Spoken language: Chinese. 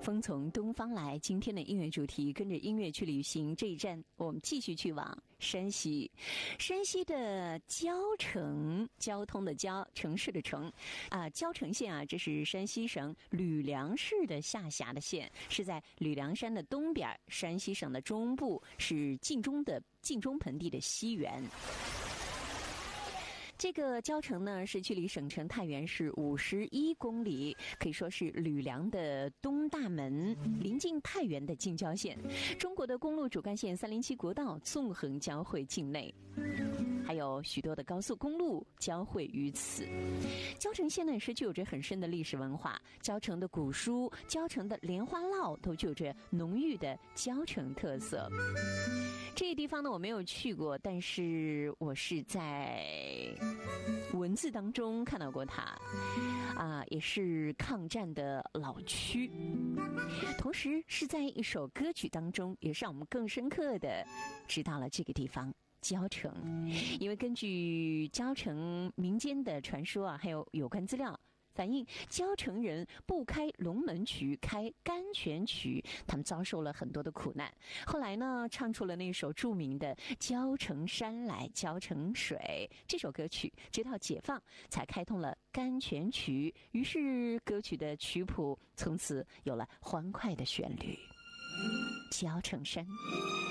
风从东方来，今天的音乐主题跟着音乐去旅行。这一站我们继续去往山西，山西的交城，交通的交，城市的城，交城县啊，这是山西省吕梁市的下辖的县，是在吕梁山的东边，山西省的中部，是晋中盆地的西缘。这个交城呢，是距离省城太原市51公里，可以说是吕梁的东大门，临近太原的近郊县。中国的公路主干线307国道纵横交汇境内，还有许多的高速公路交汇于此。交城县呢是具有着很深的历史文化，交城的古书、交城的莲花烙都具有着浓郁的交城特色。这个地方呢我没有去过，但是我是在文字当中看到过它，也是抗战的老区，同时是在一首歌曲当中，也是让我们更深刻的知道了这个地方交城。因为根据交城民间的传说还有有关资料反映，交城人不开龙门渠，开甘泉渠，他们遭受了很多的苦难。后来呢，唱出了那首著名的《交城山来交城水》这首歌曲，直到解放才开通了甘泉渠，于是歌曲的曲谱从此有了欢快的旋律。交城山。